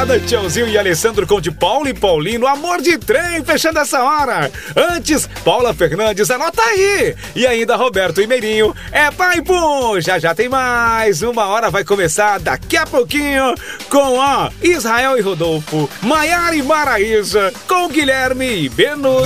moçada, Tchauzinho e Alessandro com de Paulo e Paulinho, Amor de Trem, fechando essa hora. Antes, Paula Fernandes, anota aí. E ainda Roberto e Meirinho, é pai pum. Já tem mais. Uma hora vai começar daqui a pouquinho com Israel e Rodolfo, Maiara e Maraísa, com Guilherme e Benuto.